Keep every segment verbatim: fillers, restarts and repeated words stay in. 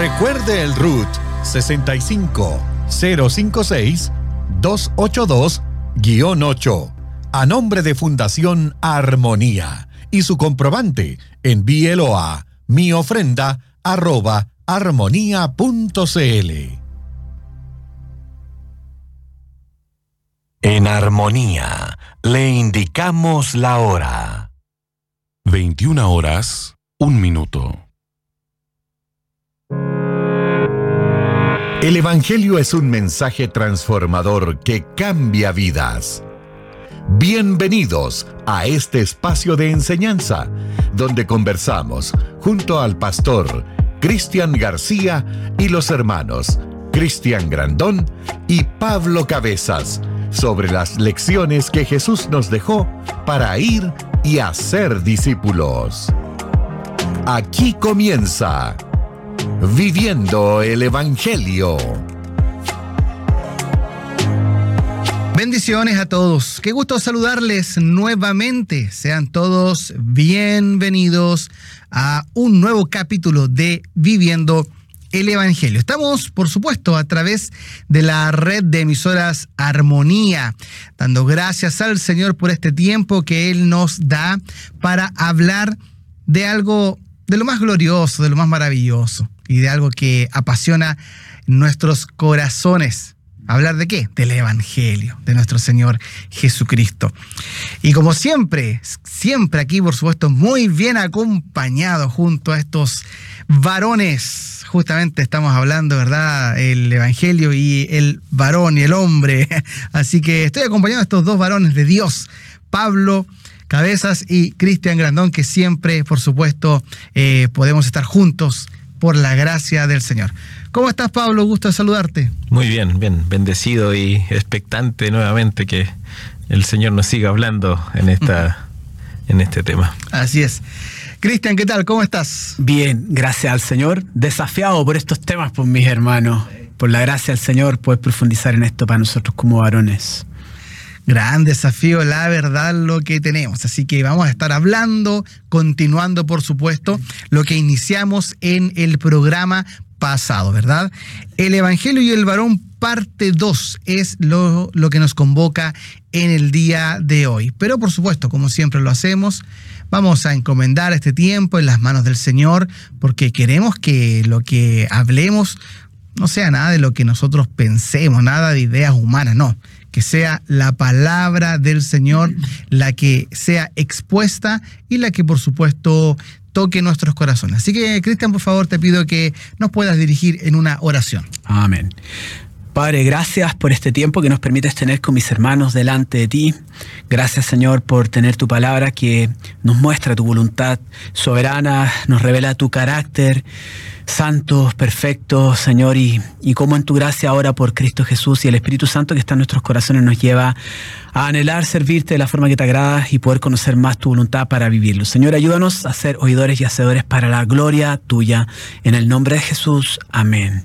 Recuerde el R U T sesenta y cinco cero cincuenta y seis doscientos ochenta y dos guión ocho a nombre de Fundación Armonía y su comprobante envíelo a mi ofrenda arroba armonía punto cl. En Armonía le indicamos la hora. veintiuna horas, un minuto. El Evangelio es un mensaje transformador que cambia vidas. Bienvenidos a este espacio de enseñanza, donde conversamos junto al pastor Cristian García y los hermanos Cristian Grandón y Pablo Cabezas sobre las lecciones que Jesús nos dejó para ir y hacer discípulos. Aquí comienza Viviendo el Evangelio. Bendiciones a todos. Qué gusto saludarles nuevamente. Sean todos bienvenidos a un nuevo capítulo de Viviendo el Evangelio. Estamos, por supuesto, a través de la red de emisoras Armonía, dando gracias al Señor por este tiempo que Él nos da para hablar de algo de lo más glorioso, de lo más maravilloso y de algo que apasiona nuestros corazones. ¿Hablar de qué? Del Evangelio, de nuestro Señor Jesucristo. Y como siempre, siempre aquí, por supuesto, muy bien acompañado junto a estos varones. Justamente estamos hablando, ¿verdad? El Evangelio y el varón y el hombre. Así que estoy acompañado de estos dos varones de Dios, Pablo Cabezas y Cristian Grandón, que siempre, por supuesto, eh, podemos estar juntos por la gracia del Señor. ¿Cómo estás, Pablo? Gusto de saludarte. Muy bien, bien, bendecido y expectante nuevamente que el Señor nos siga hablando en esta, en este tema. Así es. Cristian, ¿qué tal? ¿Cómo estás? Bien, gracias al Señor. Desafiado por estos temas, por mis hermanos. Por la gracia del Señor, puedes profundizar en esto para nosotros como varones. Gran desafío, la verdad, lo que tenemos. Así que vamos a estar hablando, continuando, por supuesto, lo que iniciamos en el programa pasado, ¿verdad? El Evangelio y el varón, parte dos, es lo, lo que nos convoca en el día de hoy. Pero, por supuesto, como siempre lo hacemos, vamos a encomendar este tiempo en las manos del Señor, porque queremos que lo que hablemos no sea nada de lo que nosotros pensemos, nada de ideas humanas, no. Que sea la palabra del Señor la que sea expuesta y la que, por supuesto, toque nuestros corazones. Así que, Cristian, por favor, te pido que nos puedas dirigir en una oración. Amén. Padre, gracias por este tiempo que nos permites tener con mis hermanos delante de ti. Gracias, Señor, por tener tu palabra que nos muestra tu voluntad soberana, nos revela tu carácter santo, perfecto, Señor, y, y cómo en tu gracia ahora por Cristo Jesús y el Espíritu Santo que está en nuestros corazones nos lleva a anhelar servirte de la forma que te agrada y poder conocer más tu voluntad para vivirlo. Señor, ayúdanos a ser oidores y hacedores para la gloria tuya. En el nombre de Jesús, amén.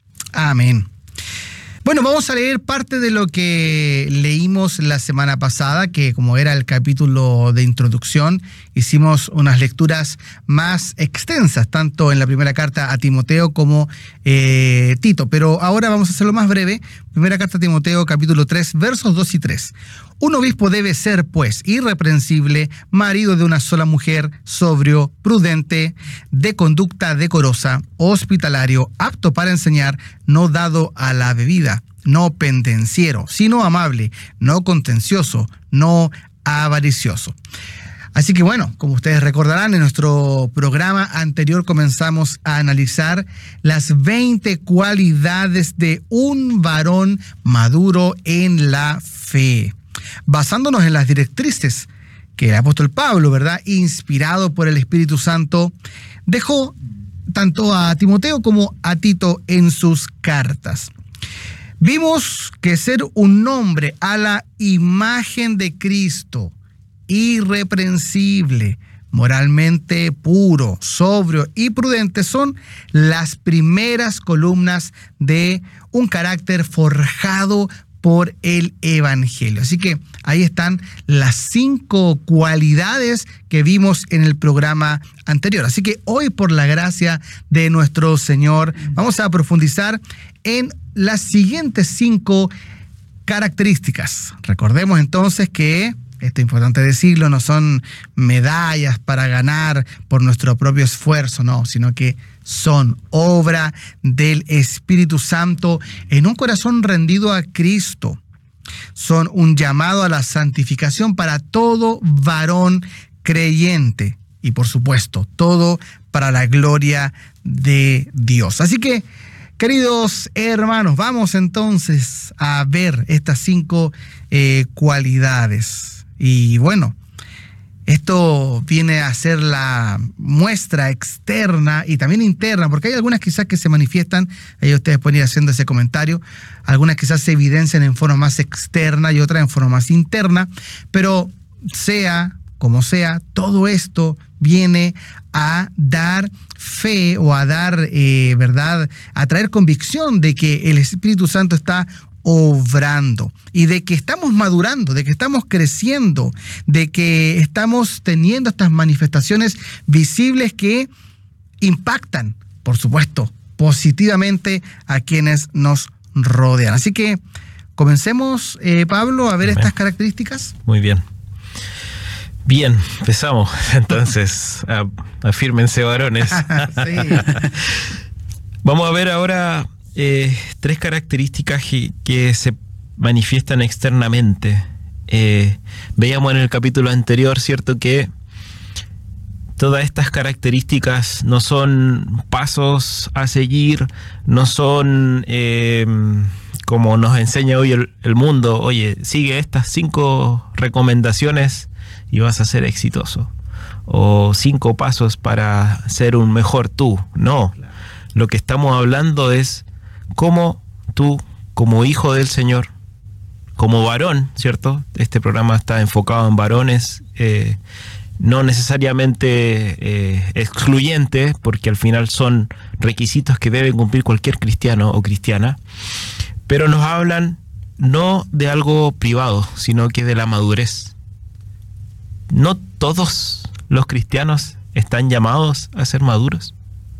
Amén. Bueno, vamos a leer parte de lo que leímos la semana pasada, que como era el capítulo de introducción, hicimos unas lecturas más extensas, tanto en la primera carta a Timoteo como eh, Tito. Pero ahora vamos a hacerlo más breve. Primera carta a Timoteo, capítulo tres, versos dos y tres. Un obispo debe ser, pues, irreprensible, marido de una sola mujer, sobrio, prudente, de conducta decorosa, hospitalario, apto para enseñar, no dado a la bebida, no pendenciero, sino amable, no contencioso, no avaricioso. Así que bueno, como ustedes recordarán, en nuestro programa anterior comenzamos a analizar las veinte cualidades de un varón maduro en la fe, basándonos en las directrices que el apóstol Pablo, ¿verdad?, inspirado por el Espíritu Santo, dejó tanto a Timoteo como a Tito en sus cartas. Vimos que ser un hombre a la imagen de Cristo, irreprensible, moralmente puro, sobrio y prudente, son las primeras columnas de un carácter forjado por el Evangelio. Así que ahí están las cinco cualidades que vimos en el programa anterior. Así que hoy, por la gracia de nuestro Señor, vamos a profundizar en las siguientes cinco características. Recordemos entonces que, esto es importante decirlo, no son medallas para ganar por nuestro propio esfuerzo, no, sino que son obra del Espíritu Santo en un corazón rendido a Cristo. Son un llamado a la santificación para todo varón creyente y, por supuesto, todo para la gloria de Dios. Así que, queridos hermanos, vamos entonces a ver estas cinco eh, cualidades. Y bueno, esto viene a ser la muestra externa y también interna, porque hay algunas quizás que se manifiestan, ahí ustedes pueden ir haciendo ese comentario, algunas quizás se evidencian en forma más externa y otras en forma más interna, pero sea como sea, todo esto viene a dar fe o a dar, eh, verdad, a traer convicción de que el Espíritu Santo está obrando y de que estamos madurando, de que estamos creciendo, de que estamos teniendo estas manifestaciones visibles que impactan, por supuesto, positivamente a quienes nos rodean. Así que comencemos, eh, Pablo, a ver Amén. Estas características. Muy bien. Bien, empezamos. Entonces, a, afírmense, varones. Sí. Vamos a ver ahora eh, tres características que, que se manifiestan externamente. Eh, veíamos en el capítulo anterior, ¿cierto?, que todas estas características no son pasos a seguir, no son eh, como nos enseña hoy el, el mundo. Oye, sigue estas cinco recomendaciones y vas a ser exitoso. O cinco pasos para ser un mejor tú. No. Lo que estamos hablando es cómo tú, como hijo del Señor, como varón, ¿cierto? Este programa está enfocado en varones, eh, no necesariamente eh, excluyente, porque al final son requisitos que debe cumplir cualquier cristiano o cristiana, pero nos hablan no de algo privado, sino que de la madurez. No todos los cristianos están llamados a ser maduros,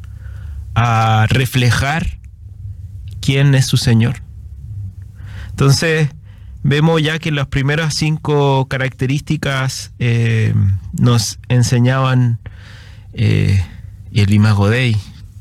a reflejar quién es su Señor. Entonces, vemos ya que las primeras cinco características eh, nos enseñaban eh, el imago Dei,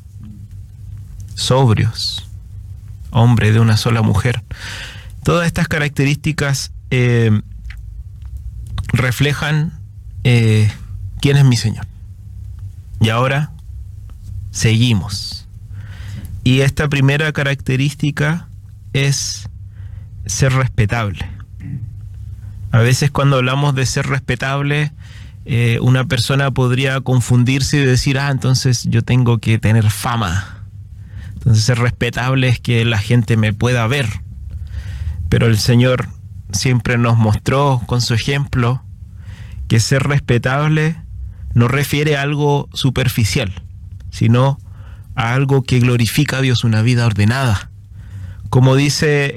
sobrios, hombre de una sola mujer. Todas estas características eh, reflejan eh, quién es mi Señor. Y ahora seguimos. Y esta primera característica es ser respetable. A veces cuando hablamos de ser respetable, eh, una persona podría confundirse y decir, ah, entonces yo tengo que tener fama. Entonces ser respetable es que la gente me pueda ver. Pero el Señor siempre nos mostró con su ejemplo que ser respetable no refiere a algo superficial, sino a algo que glorifica a Dios, una vida ordenada. Como dice